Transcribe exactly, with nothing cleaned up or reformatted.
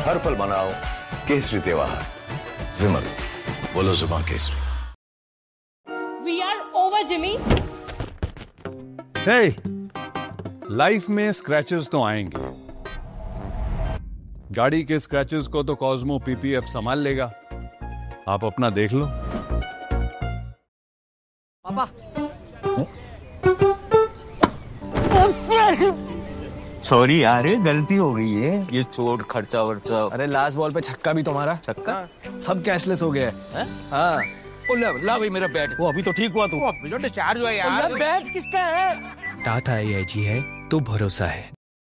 हर पल मनाओ केसरी त्योहार। विमल, बोलो जुबान Kesari. We are over, Jimmy. Hey, life में स्क्रैचेस तो आएंगे। गाड़ी के स्क्रैचेस को तो कॉस्मो पीपी अब संभाल लेगा। आप अपना देख लो। पापा। सॉरी यार, गलती हो गई है। ये चोट खर्चा वर्चा। अरे लास्ट बॉल पे छक्का भी तुम्हारा। छक्का? सब कैशलेस हो गया है। हाँ। ओ ला, ला भाई मेरा बैट। वो अभी तो ठीक हुआ तू। अभी तो डिस्चार्ज हुआ यार। बैट किसका है? टाटा एआईजी है तो भरोसा है।